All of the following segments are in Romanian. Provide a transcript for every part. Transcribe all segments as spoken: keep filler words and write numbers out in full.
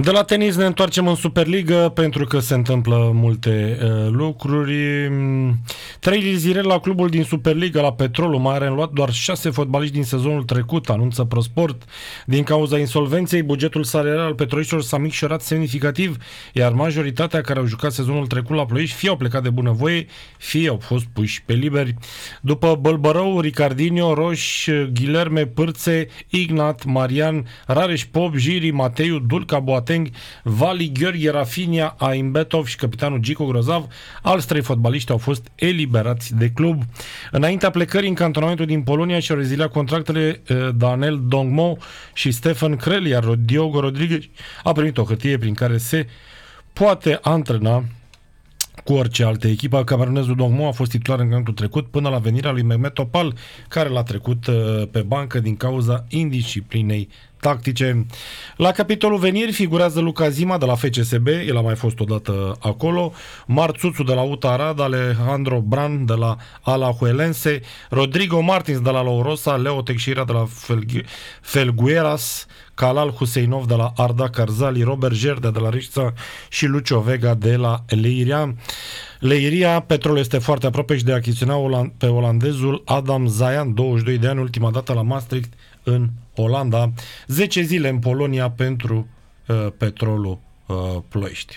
De la tenis ne întoarcem în Superliga pentru că se întâmplă multe uh, lucruri. Trei zile la clubul din Superliga, la Petrolul, mai are înluat doar șase fotbaliști din sezonul trecut, anunță ProSport. Din cauza insolvenței, bugetul salarial al petroliștilor s-a micșorat semnificativ, iar majoritatea care au jucat sezonul trecut la Ploiești fie au plecat de bunăvoie, fie au fost puși pe liberi. După Bălbărău, Ricardinho, Roș, Ghilerme, Pârțe, Ignat, Marian, Rareș Pop, Jiri, Mateiu, Dulca, Boateng, Vali, Gheorghe, Rafinha, Aimbetov și capitanul Gico Grozav, alți trei fotbaliști au fost eliberați de club. Înaintea plecării în cantonamentul din Polonia și-au reziliat contractele Daniel Dongmo și Stefan Krell, iar Diogo Rodriguez a primit o hârtie prin care se poate antrena cu orice altă echipă. Camerunezul Dongmo a fost titular în campionatul trecut până la venirea lui Mehmet Topal, care l-a trecut pe bancă din cauza indisciplinei tactice. La capitolul veniri figurează Luca Zima de la F C S B, el a mai fost odată acolo, Marțuțu de la U T A Arad, Alejandro Bran de la Alajuelense, Rodrigo Martins de la Lourosa, Leo Teixeira de la Felgueras, Kalal Huseinov de la Arda Carzali, Robert Gerde de la Rișța și Lucio Vega de la Leiria. Leiria, Petrol este foarte aproape și de a achiziționa pe olandezul Adam Zayan, douăzeci și doi de ani, ultima dată la Maastricht în Olanda. zece zile în Polonia pentru uh, Petrolul uh, Ploiești.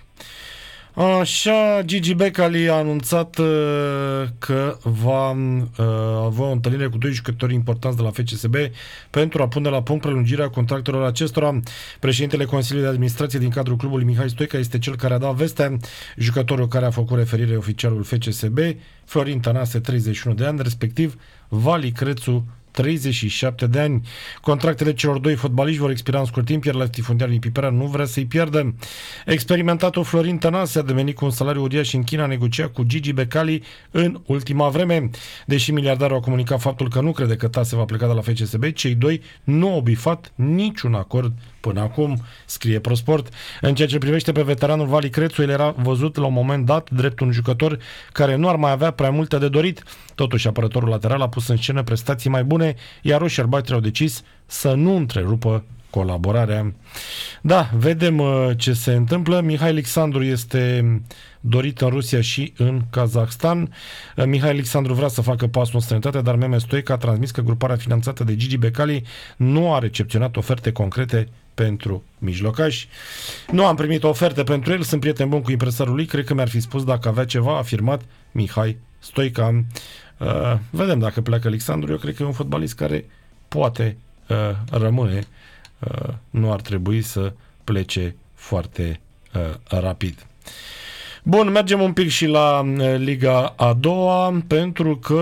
Așa, Gigi Becali a anunțat uh, că va uh, avea o întâlnire cu doi jucători importanți de la F C S B pentru a pune la punct prelungirea contractelor acestora. Președintele Consiliului de Administrație din cadrul clubului, Mihai Stoica, este cel care a dat vestea. Jucătorul care a făcut referire oficialul F C S B, Florin Tănase, treizeci și unu de ani, respectiv Vali Crețu, treizeci și șapte de ani. Contractele celor doi fotbaliști vor expira în scurt timp, iar latifundiarul din Piperea nu vrea să-i pierdă. Experimentatul Florin Tănase a devenit cu un salariu uriaș în China, a negociat cu Gigi Becali în ultima vreme. Deși miliardarul a comunicat faptul că nu crede că Tase va pleca de la F C S B, cei doi nu au bifat niciun acord până acum, scrie ProSport. În ceea ce privește pe veteranul Vali Crețu, el era văzut la un moment dat drept un jucător care nu ar mai avea prea multe de dorit. Totuși, apărătorul lateral a pus în scenă prestații mai bune, iar roșii albaștri au decis să nu întrerupă colaborarea. Da, vedem uh, ce se întâmplă. Mihai Alexandru este dorit în Rusia și în Kazakhstan. Uh, Mihai Alexandru vrea să facă pasul în străinătate, dar Meme Stoica a transmis că gruparea finanțată de Gigi Becali nu a recepționat oferte concrete pentru mijlocași. Nu am primit oferte pentru el, sunt prieten bun cu impresarul lui, cred că mi-ar fi spus dacă avea ceva, a afirmat Mihai Stoica. Uh, vedem dacă pleacă Alexandru. Eu cred că e un fotbalist care poate uh, rămâne. Uh, nu ar trebui să plece foarte uh, rapid. Bun, mergem un pic și la uh, Liga a doua, pentru că